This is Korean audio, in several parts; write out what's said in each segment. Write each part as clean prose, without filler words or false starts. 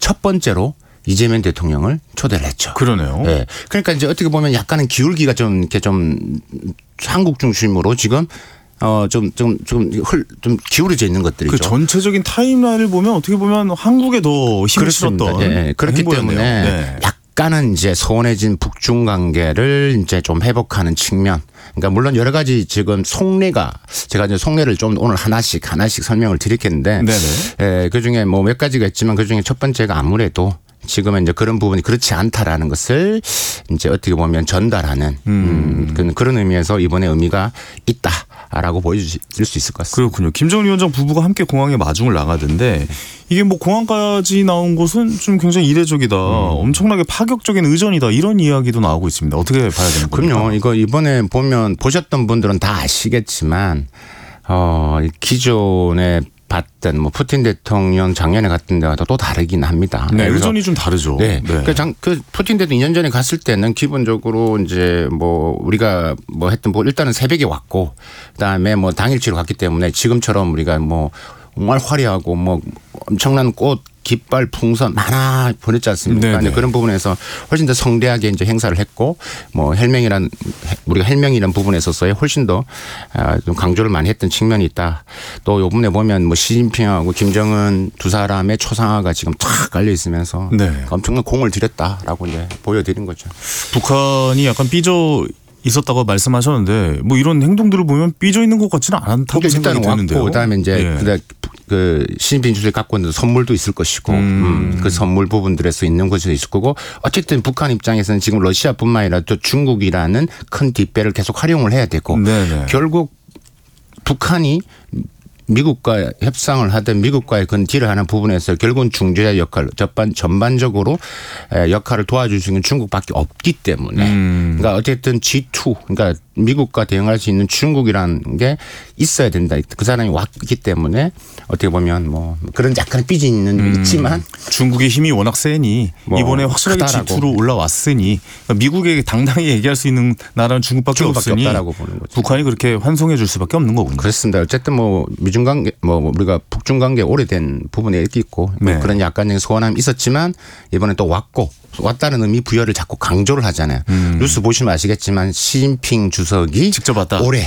첫 번째로 이재명 대통령을 초대를 했죠. 그러네요. 네. 그러니까 이제 어떻게 보면 약간은 기울기가 좀 이렇게 좀 한국 중심으로 지금 좀 기울어져 있는 것들이죠. 그 전체적인 타임라인을 보면 어떻게 보면 한국에 더 힘을 실었던. 네. 그렇기 행보였네요. 때문에 네. 약간은 이제 소원해진 북중 관계를 이제 좀 회복하는 측면. 그러니까 물론 여러 가지 지금 속내가 제가 이제 속내를 좀 오늘 하나씩 설명을 드리겠는데 그 중에 뭐 몇 가지가 있지만 그 중에 첫 번째가 아무래도 지금은 이제 그런 부분이 그렇지 않다라는 것을 이제 어떻게 보면 전달하는 그런 의미에서 이번에 의미가 있다라고 보여줄 수 있을 것 같습니다. 그렇군요. 김정은 위원장 부부가 함께 공항에 마중을 나가던데 이게 뭐 공항까지 나온 것은 좀 굉장히 이례적이다. 엄청나게 파격적인 의전이다. 이런 이야기도 나오고 있습니다. 어떻게 봐야 되는 겁니까? 그럼요. 이거 이번에 보셨던 분들은 다 아시겠지만 기존에 봤던 뭐 푸틴 대통령 작년에 갔던 데와 또 다르긴 합니다. 네, 의전이 좀 다르죠. 네. 그 푸틴 대통령 2년 전에 갔을 때는 기본적으로 이제 뭐 우리가 뭐 했던 뭐 일단은 새벽에 왔고 그다음에 뭐 당일치로 갔기 때문에 지금처럼 우리가 뭐 정말 화려하고 뭐 엄청난 꽃 깃발 풍선 많아 보냈지 않습니까? 근데 그런 부분에서 훨씬 더 성대하게 이제 행사를 했고 뭐 우리가 헬명이라는 부분에 있어서의 훨씬 더 좀 강조를 많이 했던 측면이 있다. 또 요번에 보면 뭐 시진핑하고 김정은 두 사람의 초상화가 지금 탁 깔려 있으면서 엄청난 공을 들였다라고 이제 보여드린 거죠. 북한이 약간 삐져 있었다고 말씀하셨는데 뭐 이런 행동들을 보면 삐져 있는 것 같지는 않다고 생각이 드는데요. 그다음에 이제 그 시진핑 주석이 갖고 있는 선물도 있을 것이고 그 선물 부분들에서 있는 것도 있을 거고 어쨌든 북한 입장에서는 지금 러시아뿐만 아니라 또 중국이라는 큰 뒷배를 계속 활용을 해야 되고 결국 북한이 미국과 협상을 하든 미국과의 그런 딜을 하는 부분에서 결국은 중재자 역할 전반적으로 역할을 도와줄 수 있는 중국밖에 없기 때문에 그러니까 어쨌든 G2 그러니까 미국과 대응할 수 있는 중국이라는 게 있어야 된다. 그 사람이 왔기 때문에 어떻게 보면 뭐 그런 약간 삐지는 있지만 중국의 힘이 워낙 세니 뭐 이번에 확실하게 G2로 올라왔으니 그러니까 미국에게 당당히 얘기할 수 있는 나라는 중국밖에 없으니 없다라고 보는 거죠. 북한이 그렇게 환송해 줄 수밖에 없는 거군요. 그렇습니다. 어쨌든 뭐 미중 관계 뭐 우리가 북중 관계 오래된 부분에 있고 그런 약간의 소원함이 있었지만 이번에 또 왔다는 의미 부여를 자꾸 강조를 하잖아요. 뉴스 보시면 아시겠지만 시진핑 주석이 직접 왔다. 올해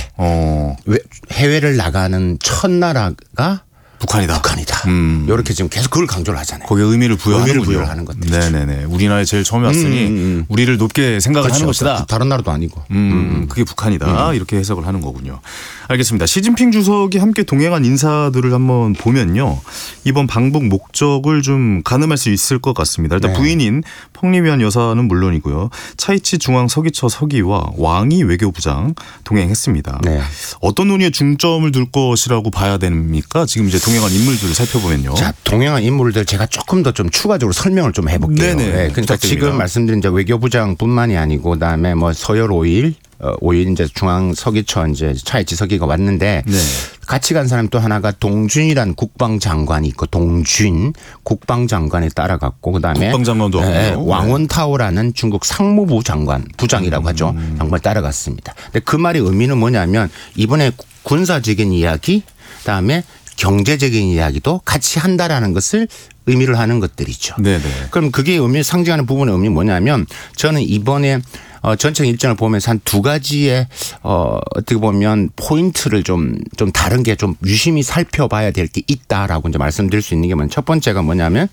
해외를 나가는 첫 나라가 북한이다. 이렇게 지금 계속 그걸 강조를 하잖아요. 거기에 의미를 부여하는 하는 것들. 네네네. 우리나라에 제일 처음에 왔으니 우리를 높게 생각을 하는 것이다. 다른 나라도 아니고. 그게 북한이다. 이렇게 해석을 하는 거군요. 알겠습니다. 시진핑 주석이 함께 동행한 인사들을 한번 보면요. 이번 방북 목적을 좀 가늠할 수 있을 것 같습니다. 일단 부인인 펑리미안 여사는 물론이고요. 차이치 중앙 서기처 서기와 왕이 외교부장 동행했습니다. 어떤 논의에 중점을 둘 것이라고 봐야 됩니까? 지금 이제 동행한 인물들을 살펴보면요. 자, 동행한 인물들 제가 조금 더 좀 추가적으로 설명을 좀 해볼게요. 그러니까 부탁드립니다. 지금 말씀드린 이제 외교부장뿐만이 아니고 그다음에 뭐 서열 5일 이제 중앙 서기처 이제 차이치 서기가 왔는데 같이 간 사람 또 하나가 동준이라는 국방장관이 있고 동준 국방장관에 따라갔고 그다음에 국방장관도 왕원타오라는 중국 상무부 부장이라고 하죠. 장관에 따라갔습니다. 근데 그 말의 의미는 뭐냐면 이번에 군사적인 이야기 그다음에 경제적인 이야기도 같이 한다라는 것을 의미를 하는 것들이죠. 그럼 그게 상징하는 부분의 의미는 뭐냐면 저는 이번에 전체 일정을 보면서 한 두 가지의 어떻게 보면 포인트를 좀 다른 게 좀 유심히 살펴봐야 될 게 있다라고 이제 말씀드릴 수 있는 게 첫 번째가 뭐냐면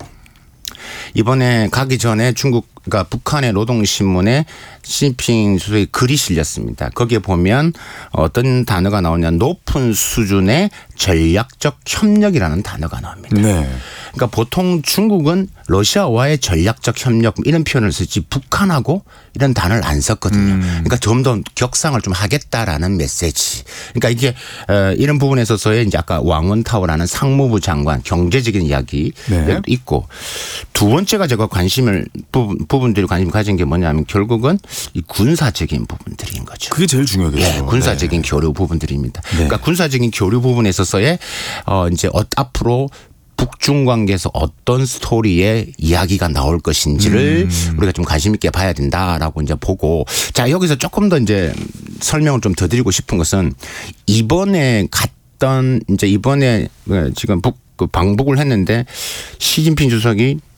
이번에 가기 전에 그러니까 북한의 노동신문에 시진핑 주석의 글이 실렸습니다. 거기에 보면 어떤 단어가 나오냐 높은 수준의 전략적 협력이라는 단어가 나옵니다. 그러니까 보통 중국은 러시아와의 전략적 협력 이런 표현을 쓰지 북한하고 이런 단어를 안 썼거든요. 그러니까 좀 더 격상을 좀 하겠다라는 메시지. 그러니까 이게 이런 부분에 있어서의 이제 아까 왕원타오라는 상무부 장관 경제적인 이야기 있고 두 번째가 제가 부분들이 관심 가진 게 뭐냐면 결국은 이 군사적인 부분들인 거죠. 그게 제일 중요하겠죠. 군사적인 교류 부분들입니다. 그러니까 군사적인 교류 부분에 있어서의 이제 앞으로 북중 관계에서 어떤 스토리의 이야기가 나올 것인지를 우리가 좀 관심 있게 봐야 된다라고 이제 보고 자 여기서 조금 더 이제 설명을 좀 더 드리고 싶은 것은 이번에 지금 방북을 했는데 시진핑 주석이